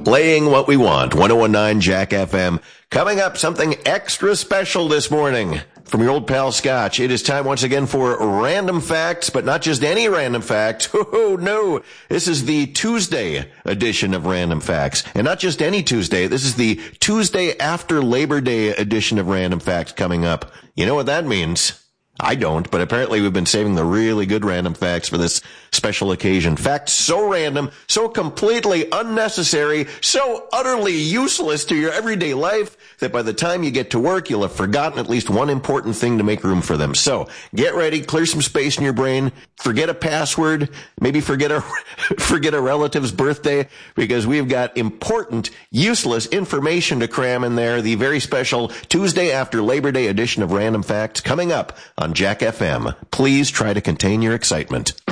Playing what we want. 1019 Jack FM. Coming up, something extra special this morning from your old pal Scotch. It is time once again for random facts, but not just any random facts. Oh, no. This is the Tuesday edition of Random Facts. And not just any Tuesday. This is the Tuesday after Labor Day edition of Random Facts coming up. You know what that means? I don't, but apparently we've been saving the really good random facts for this special occasion. Facts so random, so completely unnecessary, so utterly useless to your everyday life that by the time you get to work, you'll have forgotten at least one important thing to make room for them. So get ready, clear some space in your brain, forget a password, maybe forget a relative's birthday, because we've got important, useless information to cram in there. The very special Tuesday after Labor Day edition of Random Facts coming up on Jack FM. Please try to contain your excitement.